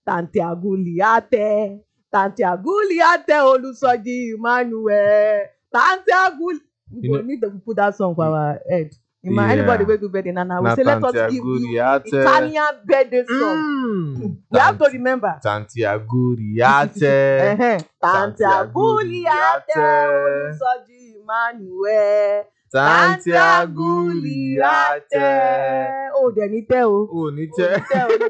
Tanti Aguliate, Tanti Aguliate, Olusoji Emmanuel, Tanti Aguli. We need to put that song for our head. Anybody will do better than I will say, let us give you Italian birthday song. You have to remember. Tanti Aguliate. Tanti Aguliate, Olusoji Emmanuel. Tanti Aguliate. Oh, they need to. Oh, need to.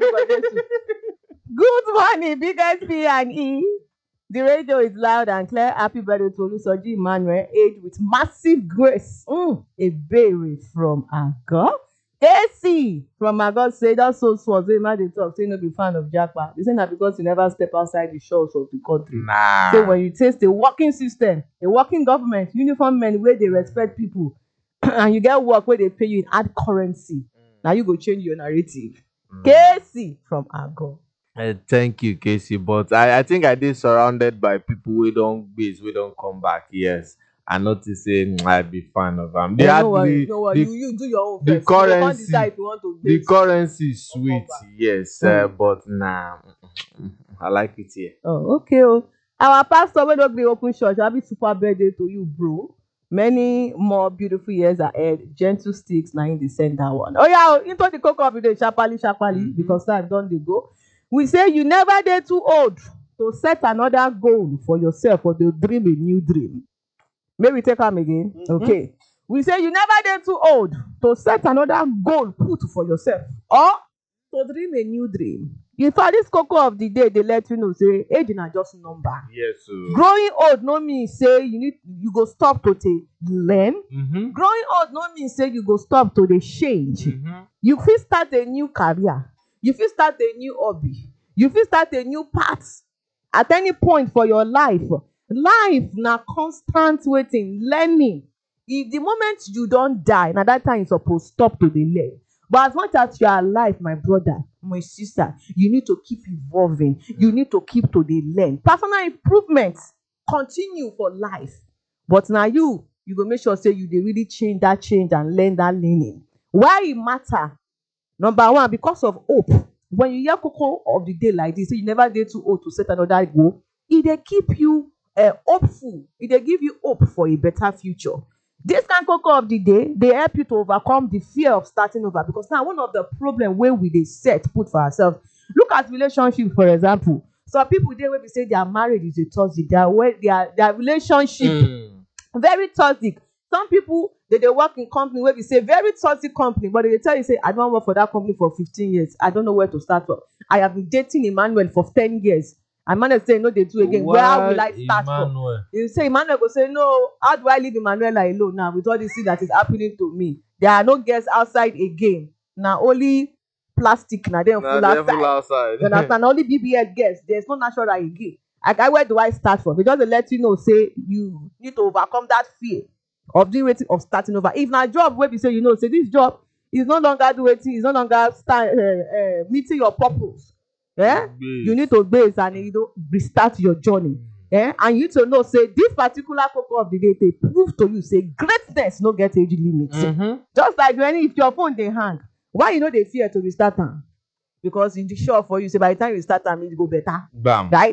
Good morning, Big SP and E. The radio is loud and clear. Happy birthday to Olusoji Emmanuel, aged with massive grace. A baby from Agor. AC from Agor say that so they might talk, say no be fan of Japa. They say that because you never step outside the shores of the country. Nah. So when you taste the working system, the working government, uniform men where they respect people, and you get work where they pay you in hard currency, now you go change your narrative. KC from Agor. Thank you, Casey. But I think I did surrounded by people we don't come back. Yes. I noticed saying I'd be fan of them. You do your own the first. Currency, decide if you want to the currency is sweet, yes, but nah, I like it here. Oh, okay. Our pastor will not be open church. Happy super birthday to you, bro. Many more beautiful years ahead. Gentle sticks, now in the center one. Oh yeah, into the cocoa of the day, sharply, because time don't they go. We say you never get too old to set another goal for yourself or to dream a new dream. May we take them again? Okay. We say you never get too old to set another goal put for yourself or to dream a new dream. In fact, this cocoa of the day, they let you know, say, age is just number. Yes, sir. Growing old no mean say you go stop to learn. Growing old no mean say you go stop to change. You fit start a new career. You fit start a new hobby. You fit start a new path at any point for your life. Life na constant waiting, learning. If the moment you don't die, na that time you suppose stop to the learn. But as much as you are alive, my brother, my sister, you need to keep evolving. You need to keep to the learn. Personal improvements continue for life. But now you go make sure say you dey really change and learn that learning. Why it matter? Number one, because of hope. When you hear cocoa of the day like this, say you never dey too old to set another goal, it dey keep you hopeful. It dey give you hope for a better future. This kind of cocoa of the day, they help you to overcome the fear of starting over. Because now one of the problems where we dey put for ourselves. Look at relationship, for example. Some people there where we say their marriage is a toxic, their relationship very toxic. Some people they work in company where we say very toxic company, but they tell you say I don't work for that company for 15 years. I don't know where to start from. I have been dating Emmanuel for 10 years. Emmanuel say no, they do again. Where will I start from? You say Emmanuel go say no. How do I leave Emmanuel alone now with all this thing that is happening to me? There are no guests outside again. Now only plastic. Now they full outside. You understand? Only BBL guests. There's no natural again. Where do I start from? Because they let you know say you need to overcome that fear of doing waiting of starting over. If na job where we say say this job is no longer doing waiting, is no longer meeting your purpose. You need to base and restart your journey. And you need to know say this particular cocoa of the day they prove to you say greatness no get age limit. Just like if your phone they hang, why you know they fear to restart them? Because in the sure for you say by the time you start them it go better. Bam. Right?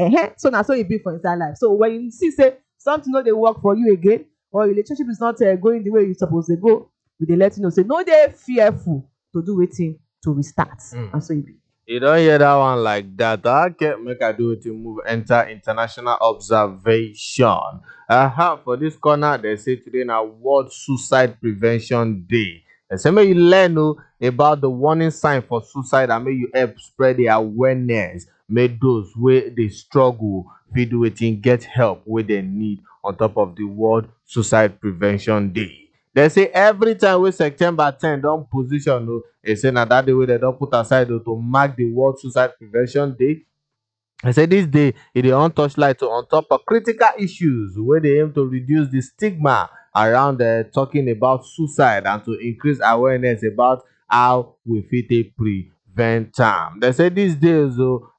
So now so it be for inside life. So when you see say something no they work for you again, or your relationship is not going the way you're supposed to go, they let you know say no they fearful to do waiting to restart. And so it be. You don't hear that one like that. Okay, make I do it to move enter international observation. For this corner, they say today na World Suicide Prevention Day. They say may you learn about the warning sign for suicide and may you help spread the awareness. Make those where they struggle fit do it and get help where they need on top of the World Suicide Prevention Day. They say every time we September 10 don't position, they say now that the way they don't put aside to mark the World Suicide Prevention Day. I say this day it is on touchlight on top of critical issues where they aim to reduce the stigma around talking about suicide and to increase awareness about how we fit prevent time. They say these days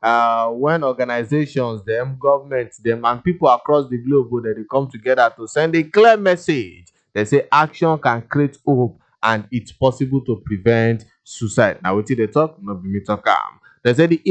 when organizations, them governments, them and people across the globe they come together to send a clear message. They say action can create hope and it's possible to prevent suicide. Now, what they talk? Not be me talk. They say the